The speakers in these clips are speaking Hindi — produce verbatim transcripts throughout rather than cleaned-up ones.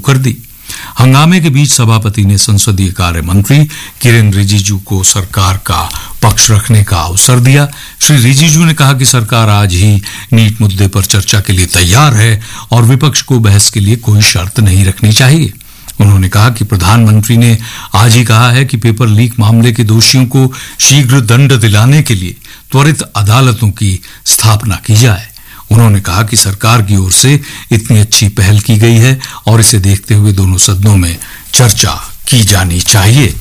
कर दी। हंगामे के बीच सभापति ने संसदीय कार्य मंत्री किरेन रिजिजू को सरकार का पक्ष रखने का अवसर दिया। श्री रिजिजू ने कहा कि सरकार आज ही नीट मुद्दे पर चर्चा के लिए तैयार है और विपक्ष को बहस के लिए कोई शर्त नहीं रखनी चाहिए। उन्होंने कहा कि प्रधानमंत्री ने आज ही कहा है कि पेपर लीक मामले के दोषियों को शीघ्र दंड दिलाने के लिए त्वरित अदालतों की स्थापना की जाए। उन्होंने कहा कि सरकार की ओर से इतनी अच्छी पहल की गई है और इसे देखते हुए दोनों सदनों में चर्चा की जानी चाहिए।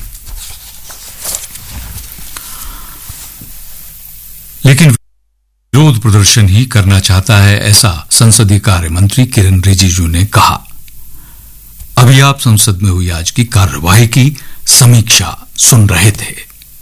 लेकिन विरोध प्रदर्शन ही करना चाहता है, ऐसा संसदीय कार्य मंत्री किरेन रिजिजू ने कहा। अभी आप संसद में हुई आज की कार्यवाही की समीक्षा सुन रहे थे।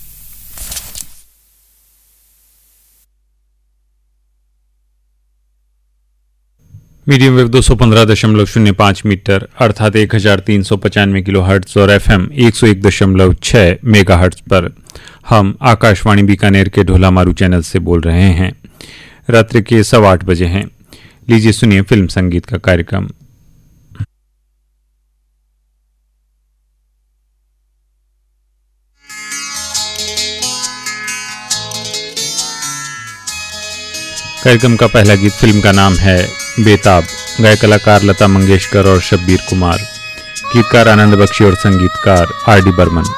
मीडियम वेव दो सौ पंद्रह दशमलव शून्य पांच मीटर अर्थात एक हजार तीन सौ पचानवे किलो हर्ट्ज और एफएम एक सौ एक दशमलव छह मेगा हर्ट्ज पर हम आकाशवाणी बीकानेर के ढोला मारू चैनल से बोल रहे हैं। रात्रि के सवा आठ बजे हैं। लीजिए सुनिए फिल्म संगीत का कार्यक्रम। कार्यक्रम का पहला गीत फिल्म का नाम है बेताब। गायक कलाकार लता मंगेशकर और शब्बीर कुमार, गीतकार आनंद बख्शी और संगीतकार आर डी बर्मन।